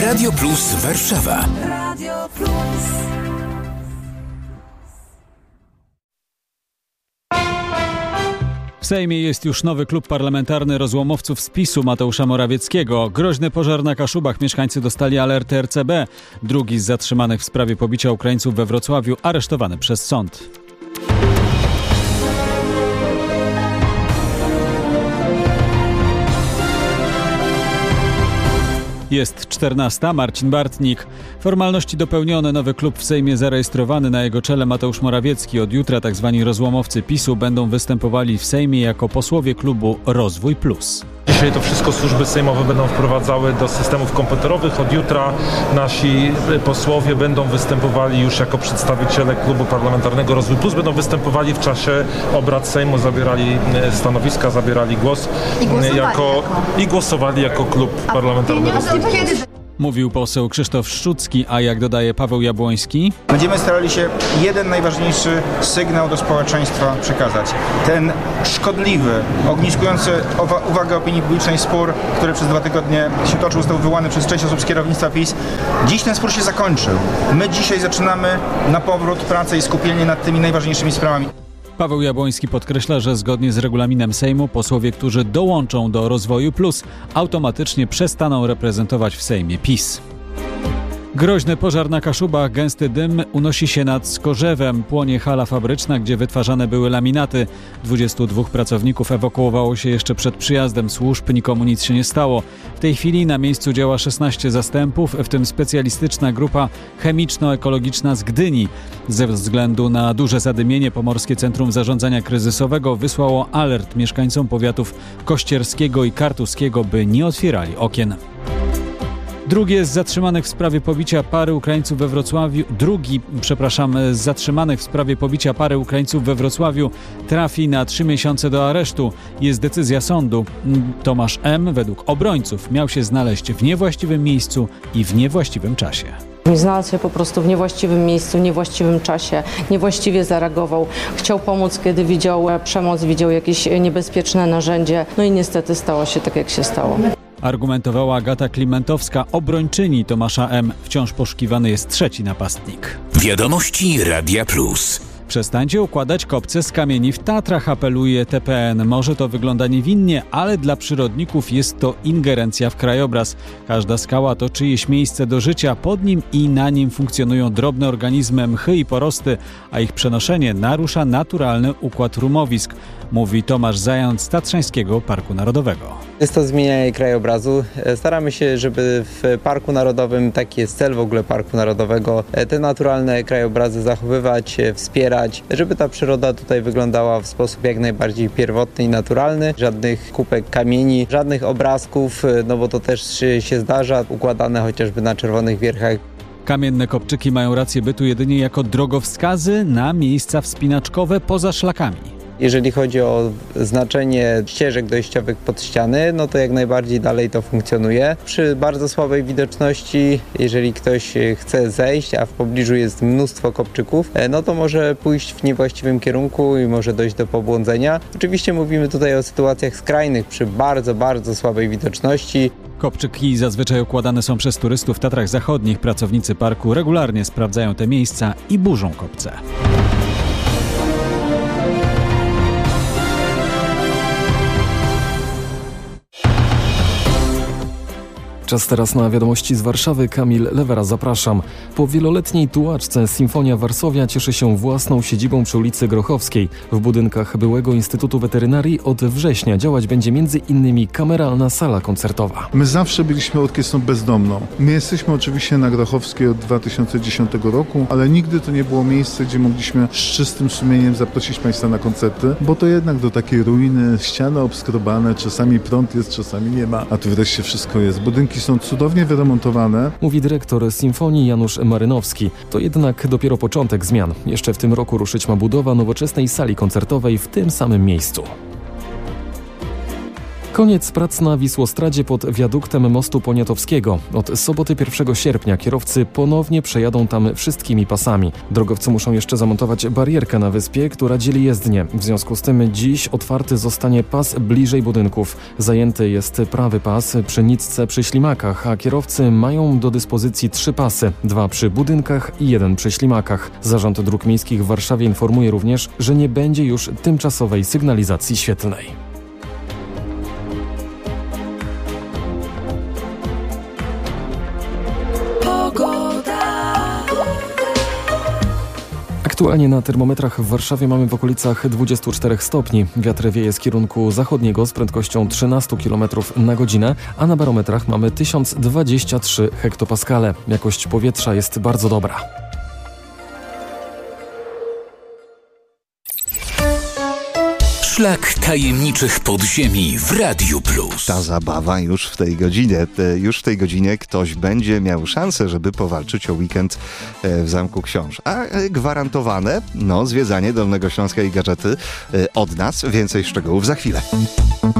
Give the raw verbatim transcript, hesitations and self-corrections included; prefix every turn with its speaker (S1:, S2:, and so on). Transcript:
S1: Radio Plus Warszawa.
S2: Radio Plus.
S3: W Sejmie jest już nowy klub parlamentarny rozłomowców z PiSu Mateusza Morawieckiego. Groźny pożar na Kaszubach. Mieszkańcy dostali alerty R C B. Drugi z zatrzymanych w sprawie pobicia Ukraińców we Wrocławiu aresztowany przez sąd. Jest czternasta. Marcin Bartnik. Formalności dopełnione. Nowy klub w Sejmie zarejestrowany. Na jego czele Mateusz Morawiecki. Od jutra tzw. rozłomowcy PiSu będą występowali w Sejmie jako posłowie klubu Rozwój Plus.
S4: Dzisiaj to wszystko służby sejmowe będą wprowadzały do systemów komputerowych. Od jutra nasi posłowie będą występowali już jako przedstawiciele klubu parlamentarnego Rozwój Plus. Będą występowali w czasie obrad Sejmu, zabierali stanowiska, zabierali głos
S5: i głosowali
S4: jako,
S5: jako,
S4: i głosowali jako klub
S5: A
S4: parlamentarny Rozwój Plus.
S3: Mówił poseł Krzysztof Szczucki, a jak dodaje Paweł Jabłoński,
S6: będziemy starali się jeden najważniejszy sygnał do społeczeństwa przekazać. Ten szkodliwy, ogniskujący uwagę opinii publicznej spór, który przez dwa tygodnie się toczył, został wywołany przez część osób z kierownictwa PiS. Dziś ten spór się zakończył. My dzisiaj zaczynamy na powrót pracę i skupienie nad tymi najważniejszymi sprawami.
S3: Paweł Jabłoński podkreśla, że zgodnie z regulaminem Sejmu posłowie, którzy dołączą do Rozwoju Plus, automatycznie przestaną reprezentować w Sejmie PiS. Groźny pożar na Kaszubach, gęsty dym unosi się nad Skorzewem. Płonie hala fabryczna, gdzie wytwarzane były laminaty. dwudziestu dwóch pracowników ewakuowało się jeszcze przed przyjazdem służb, nikomu nic się nie stało. W tej chwili na miejscu działa szesnaście zastępów, w tym specjalistyczna grupa chemiczno-ekologiczna z Gdyni. Ze względu na duże zadymienie Pomorskie Centrum Zarządzania Kryzysowego wysłało alert mieszkańcom powiatów kościerskiego i kartuskiego, by nie otwierali okien. Drugie z zatrzymanych w sprawie pobicia pary Ukraińców we Wrocławiu, drugi, przepraszam, z zatrzymanych w sprawie pobicia pary Ukraińców we Wrocławiu trafi na trzy miesiące do aresztu. Jest decyzja sądu. Tomasz M. według obrońców miał się znaleźć w niewłaściwym miejscu i w niewłaściwym czasie.
S7: Znalazł się po prostu w niewłaściwym miejscu, w niewłaściwym czasie, niewłaściwie zareagował. Chciał pomóc, kiedy widział przemoc, widział jakieś niebezpieczne narzędzie. No i niestety stało się tak, jak się stało.
S3: Argumentowała Agata Klimentowska, obrończyni Tomasza M. Wciąż poszukiwany jest trzeci napastnik.
S1: Wiadomości Radia Plus.
S3: Przestańcie układać kopce z kamieni w Tatrach, apeluje T P N. Może to wygląda niewinnie, ale dla przyrodników jest to ingerencja w krajobraz. Każda skała to czyjeś miejsce do życia. Pod nim i na nim funkcjonują drobne organizmy, mchy i porosty, a ich przenoszenie narusza naturalny układ rumowisk, mówi Tomasz Zając z Tatrzańskiego Parku Narodowego.
S8: Jest to zmienianie krajobrazu. Staramy się, żeby w Parku Narodowym, taki jest cel w ogóle Parku Narodowego, te naturalne krajobrazy zachowywać, wspierać, żeby ta przyroda tutaj wyglądała w sposób jak najbardziej pierwotny i naturalny. Żadnych kupek kamieni, żadnych obrazków, no bo to też się zdarza, układane chociażby na czerwonych wierchach.
S3: Kamienne kopczyki mają rację bytu jedynie jako drogowskazy na miejsca wspinaczkowe poza szlakami.
S8: Jeżeli chodzi o znaczenie ścieżek dojściowych pod ściany, no to jak najbardziej dalej to funkcjonuje. Przy bardzo słabej widoczności, jeżeli ktoś chce zejść, a w pobliżu jest mnóstwo kopczyków, no to może pójść w niewłaściwym kierunku i może dojść do pobłądzenia. Oczywiście mówimy tutaj o sytuacjach skrajnych, przy bardzo, bardzo słabej widoczności.
S3: Kopczyki zazwyczaj układane są przez turystów w Tatrach Zachodnich. Pracownicy parku regularnie sprawdzają te miejsca i burzą kopce.
S9: Czas teraz na wiadomości z Warszawy. Kamil Lewera, zapraszam. Po wieloletniej tułaczce Sinfonia Varsovia cieszy się własną siedzibą przy ulicy Grochowskiej. W budynkach byłego Instytutu Weterynarii od września działać będzie m.in. kameralna sala koncertowa.
S10: My zawsze byliśmy orkiestrą bezdomną. My jesteśmy oczywiście na Grochowskiej od dwa tysiące dziesiątego roku, ale nigdy to nie było miejsce, gdzie mogliśmy z czystym sumieniem zaprosić Państwa na koncerty, bo to jednak do takiej ruiny, ściany obskrobane, czasami prąd jest, czasami nie ma, a tu wreszcie wszystko jest. Budynki są cudownie wyremontowane.
S9: Mówi dyrektor Sinfonii Janusz Marynowski. To jednak dopiero początek zmian. Jeszcze w tym roku ruszyć ma budowa nowoczesnej sali koncertowej w tym samym miejscu. Koniec prac na Wisłostradzie pod wiaduktem mostu Poniatowskiego. Od soboty pierwszego sierpnia kierowcy ponownie przejadą tam wszystkimi pasami. Drogowcy muszą jeszcze zamontować barierkę na wyspie, która dzieli jezdnię. W związku z tym dziś otwarty zostanie pas bliżej budynków. Zajęty jest prawy pas przy Nitce przy Ślimakach, a kierowcy mają do dyspozycji trzy pasy. Dwa przy budynkach i jeden przy Ślimakach. Zarząd Dróg Miejskich w Warszawie informuje również, że nie będzie już tymczasowej sygnalizacji świetlnej. Aktualnie na termometrach w Warszawie mamy w okolicach dwudziestu czterech stopni. Wiatr wieje z kierunku zachodniego z prędkością trzynaście kilometrów na godzinę, a na barometrach mamy tysiąc dwadzieścia trzy hektopaskale. Jakość powietrza jest bardzo dobra.
S1: Szlak tajemniczych podziemi w Radiu Plus.
S2: Ta zabawa już w tej godzinie. Już w tej godzinie ktoś będzie miał szansę, żeby powalczyć o weekend w Zamku Książ. A gwarantowane, no, zwiedzanie Dolnego Śląska i gadżety od nas. Więcej szczegółów za chwilę.